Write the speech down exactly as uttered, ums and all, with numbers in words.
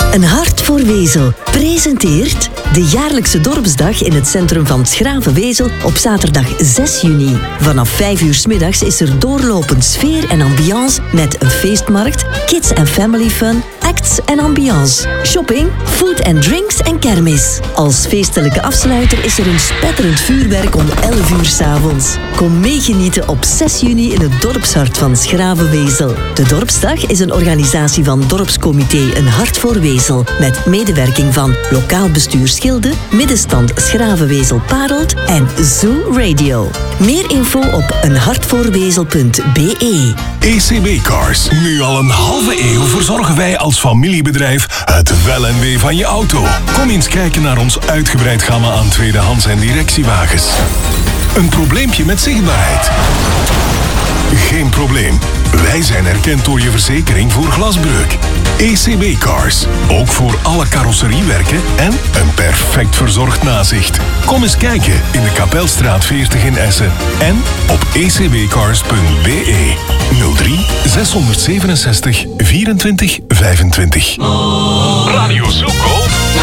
Een hart voor Wezel presenteert de jaarlijkse dorpsdag in het centrum van 's Graven Wezel op zaterdag zes juni. Vanaf vijf uur 's middags is er doorlopend sfeer en ambiance met een feestmarkt, kids en family fun, acts en ambiance, shopping, food and drinks en kermis. Als feestelijke afsluiter is er een spetterend vuurwerk om elf uur 's avonds. Kom meegenieten op zes juni in het dorpshart van 's Graven Wezel. De dorpsdag is een organisatie van Dorpscomité Een Hart voor Wezel met medewerking van Lokaal Bestuur Schilde, Middenstand 's Graven Wezel Parelt en Zoo Radio. Meer info op een hart voor wezel punt b e. E C B Cars. Nu al een halve eeuw verzorgen wij als familiebedrijf het wel en wee van je auto. Kom eens kijken naar ons uitgebreid gamma aan tweedehands en directiewagens. Een probleempje met zichtbaarheid? Geen probleem. Wij zijn erkend door je verzekering voor glasbreuk. E C B Cars. Ook voor alle carrosseriewerken en een perfect verzorgd nazicht. Kom eens kijken in de Kapelstraat veertig in Essen en op e c b cars punt b e. nul drie zeshonderdzevenenzestig vierentwintig vijfentwintig. Radio Zoekoop.